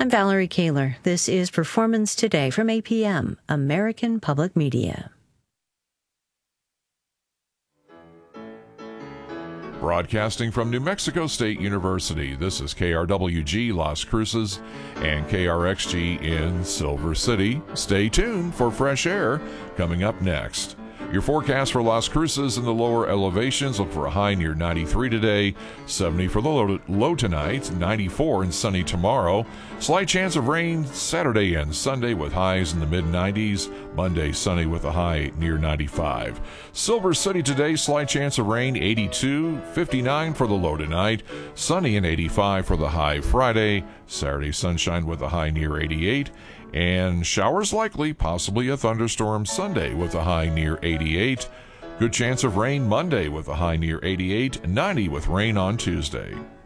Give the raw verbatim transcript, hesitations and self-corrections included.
I'm Valerie Kaler. This is Performance Today from A P M, American Public Media. Broadcasting from New Mexico State University, this is K R W G Las Cruces and K R X G in Silver City. Stay tuned for fresh air coming up next. Your forecast for Las Cruces in the lower elevations. Look for a high near ninety-three today, seventy for the low, low tonight, ninety-four and sunny tomorrow. Slight chance of rain Saturday and Sunday with highs in the mid nineties. Monday sunny with a high near ninety-five. Silver City today, slight chance of rain, eighty-two, fifty-nine for the low tonight. Sunny and eighty-five for the high Friday. Saturday sunshine with a high near eighty-eight. And showers likely, possibly a thunderstorm Sunday with a high near eighty-eight. Good chance of rain Monday with a high near eighty-eight, ninety with rain on Tuesday.